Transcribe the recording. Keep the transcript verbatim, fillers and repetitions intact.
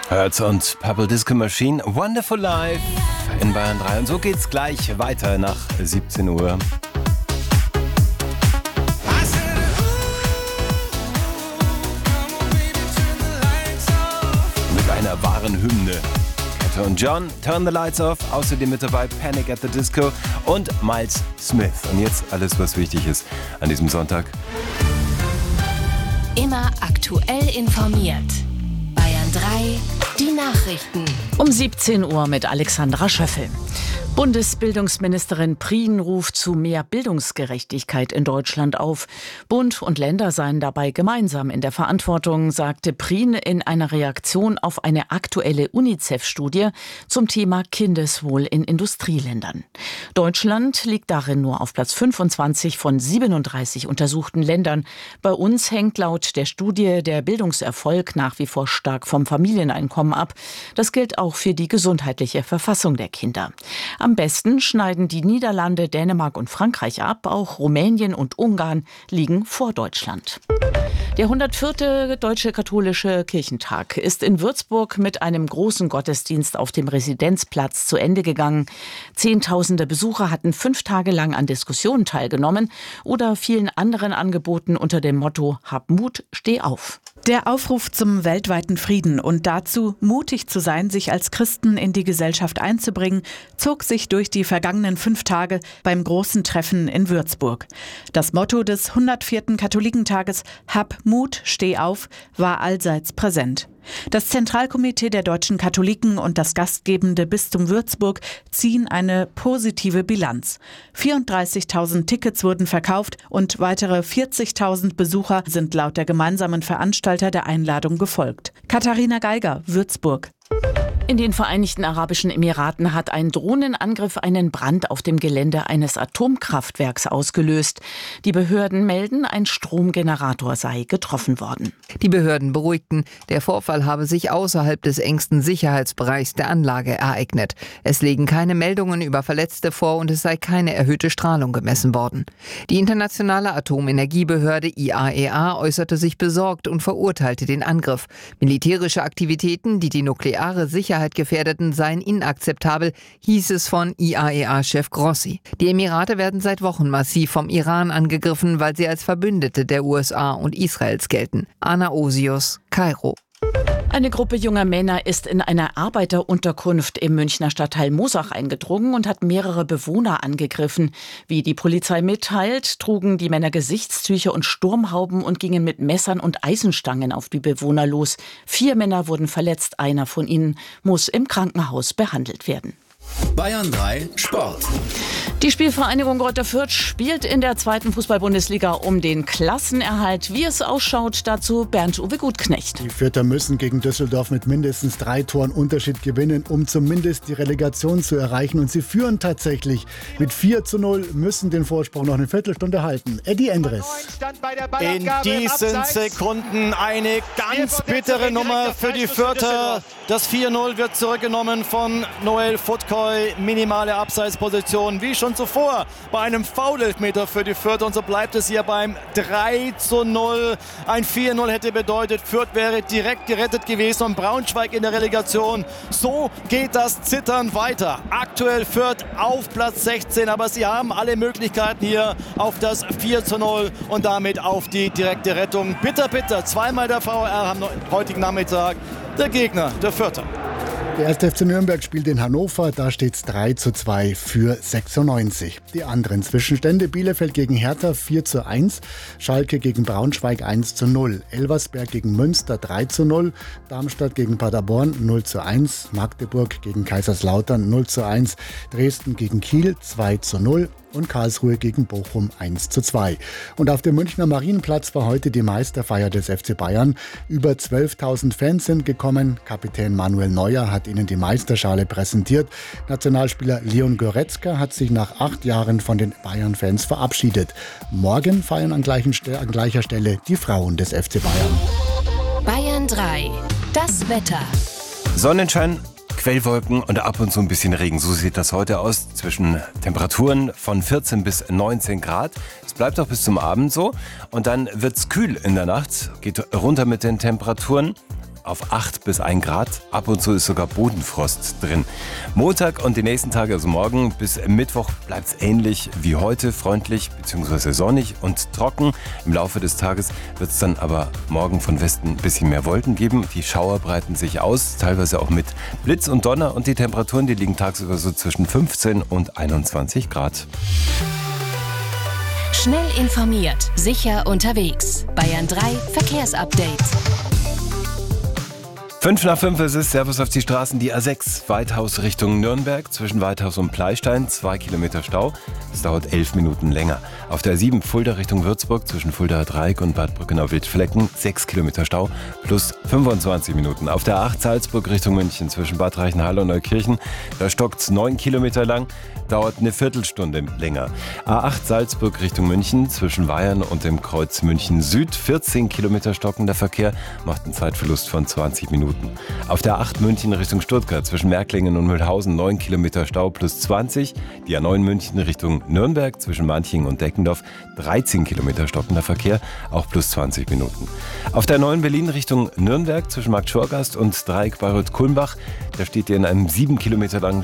Hurts und Purple Disco Machine, Wonderful Life in Bayern drei. Und so geht's gleich weiter nach siebzehn Uhr. Mit einer wahren Hymne. Kette und John, Turn the Lights Off. Außerdem mit dabei Panic at the Disco und Miles Smith. Und jetzt alles, was wichtig ist an diesem Sonntag. Immer aktuell informiert. Bayern drei, die Nachrichten. Um siebzehn Uhr mit Alexandra Schöffel. Bundesbildungsministerin Prien ruft zu mehr Bildungsgerechtigkeit in Deutschland auf. Bund und Länder seien dabei gemeinsam in der Verantwortung, sagte Prien in einer Reaktion auf eine aktuelle UNICEF-Studie zum Thema Kindeswohl in Industrieländern. Deutschland liegt darin nur auf Platz fünfundzwanzig von siebenunddreißig untersuchten Ländern. Bei uns hängt laut der Studie der Bildungserfolg nach wie vor stark vom Familieneinkommen ab. Das gilt auch für die gesundheitliche Verfassung der Kinder. Am besten schneiden die Niederlande, Dänemark und Frankreich ab. Auch Rumänien und Ungarn liegen vor Deutschland. Der hundertvierte Deutsche Katholische Kirchentag ist in Würzburg mit einem großen Gottesdienst auf dem Residenzplatz zu Ende gegangen. Zehntausende Besucher hatten fünf Tage lang an Diskussionen teilgenommen oder vielen anderen Angeboten unter dem Motto „Hab Mut, steh auf“. Der Aufruf zum weltweiten Frieden und dazu, mutig zu sein, sich als Christen in die Gesellschaft einzubringen, zog sich durch die vergangenen fünf Tage beim großen Treffen in Würzburg. Das Motto des hundertvierten Katholikentages „Hab Mut, steh auf“ war allseits präsent. Das Zentralkomitee der deutschen Katholiken und das gastgebende Bistum Würzburg ziehen eine positive Bilanz. vierunddreißigtausend Tickets wurden verkauft und weitere vierzigtausend Besucher sind laut der gemeinsamen Veranstalter der Einladung gefolgt. Katharina Geiger, Würzburg. In den Vereinigten Arabischen Emiraten hat ein Drohnenangriff einen Brand auf dem Gelände eines Atomkraftwerks ausgelöst. Die Behörden melden, ein Stromgenerator sei getroffen worden. Die Behörden beruhigten, der Vorfall habe sich außerhalb des engsten Sicherheitsbereichs der Anlage ereignet. Es liegen keine Meldungen über Verletzte vor und es sei keine erhöhte Strahlung gemessen worden. Die internationale Atomenergiebehörde I A E A äußerte sich besorgt und verurteilte den Angriff. Militärische Aktivitäten, die die nukleare Sicherheit gefährdeten, seien inakzeptabel, hieß es von I A E A-Chef Grossi. Die Emirate werden seit Wochen massiv vom Iran angegriffen, weil sie als Verbündete der U S A und Israels gelten. Anna Osius, Kairo. Eine Gruppe junger Männer ist in eine Arbeiterunterkunft im Münchner Stadtteil Moosach eingedrungen und hat mehrere Bewohner angegriffen. Wie die Polizei mitteilt, trugen die Männer Gesichtstücher und Sturmhauben und gingen mit Messern und Eisenstangen auf die Bewohner los. Vier Männer wurden verletzt, einer von ihnen muss im Krankenhaus behandelt werden. Bayern drei Sport. Die Spielvereinigung Greuther Fürth spielt in der zweiten Fußball-Bundesliga um den Klassenerhalt. Wie es ausschaut, dazu Bernd-Uwe Gutknecht. Die Fürther müssen gegen Düsseldorf mit mindestens drei Toren Unterschied gewinnen, um zumindest die Relegation zu erreichen. Und sie führen tatsächlich mit vier zu null, müssen den Vorsprung noch eine Viertelstunde halten. Eddie Endres. In diesen Sekunden eine ganz bittere Nummer für die Fürther. Das vier null wird zurückgenommen von Noel Futkoi. Minimale Abseitsposition, wie schon zuvor bei einem Foul-Elfmeter für die Fürth. Und so bleibt es hier beim drei zu null. Ein vier null hätte bedeutet, Fürth wäre direkt gerettet gewesen und Braunschweig in der Relegation. So geht das Zittern weiter. Aktuell Fürth auf Platz sechzehn, aber sie haben alle Möglichkeiten hier auf das vier zu null und damit auf die direkte Rettung. Bitter, bitter. Zweimal der V R am heutigen Nachmittag. Der Gegner, der Fürther. Der erste F C Nürnberg spielt in Hannover, da steht es drei zu zwei für sechsundneunzig. Die anderen Zwischenstände: Bielefeld gegen Hertha vier zu eins, Schalke gegen Braunschweig eins zu null, Elversberg gegen Münster drei zu null, Darmstadt gegen Paderborn null zu eins, Magdeburg gegen Kaiserslautern null zu eins, Dresden gegen Kiel zwei zu null und Karlsruhe gegen Bochum eins zu zwei. Und auf dem Münchner Marienplatz war heute die Meisterfeier des F C Bayern. Über zwölftausend Fans sind gekommen. Kapitän Manuel Neuer hat ihnen die Meisterschale präsentiert. Nationalspieler Leon Goretzka hat sich nach acht Jahren von den Bayern-Fans verabschiedet. Morgen feiern an, gleichen, an gleicher Stelle die Frauen des F C Bayern. Bayern drei, das Wetter. Sonnenschein, Quellwolken und ab und zu ein bisschen Regen. So sieht das heute aus. Zwischen Temperaturen von vierzehn bis neunzehn Grad. Es bleibt auch bis zum Abend so. Und dann wird es kühl in der Nacht. Geht runter mit den Temperaturen. auf acht bis ein Grad. Ab und zu ist sogar Bodenfrost drin. Montag und die nächsten Tage, also morgen bis Mittwoch, bleibt es ähnlich wie heute, freundlich bzw. sonnig und trocken. Im Laufe des Tages wird es dann aber morgen von Westen ein bisschen mehr Wolken geben. Die Schauer breiten sich aus, teilweise auch mit Blitz und Donner, und die Temperaturen, die liegen tagsüber so zwischen fünfzehn und einundzwanzig Grad. Schnell informiert, sicher unterwegs. Bayern drei Verkehrsupdate. Fünf nach fünf ist es, Servus auf die Straßen, die A sechs, Weithaus Richtung Nürnberg, zwischen Weithaus und Pleistein, zwei Kilometer Stau. Es dauert elf Minuten länger. Auf der A sieben, Fulda Richtung Würzburg, zwischen Fuldaer Dreieck und Bad Brückenau-Wildflecken, sechs Kilometer Stau, plus fünfundzwanzig Minuten. Auf der A acht, Salzburg Richtung München, zwischen Bad Reichenhall und Neukirchen, da stockt es neun Kilometer lang, dauert eine Viertelstunde länger. A acht, Salzburg Richtung München, zwischen Weyern und dem Kreuz München Süd, vierzehn Kilometer stockender Verkehr, macht einen Zeitverlust von zwanzig Minuten. Auf der A acht München Richtung Stuttgart, zwischen Märklingen und Mühlhausen, neun Kilometer Stau plus zwanzig. Die A neun München Richtung Nürnberg, zwischen Manching und Deckendorf, dreizehn Kilometer stockender Verkehr, auch plus zwanzig Minuten. Auf der A neun Berlin Richtung Nürnberg, zwischen Markt Schorgast und Dreieck Bayreuth-Kulmbach, da steht ihr in einem sieben Kilometer langen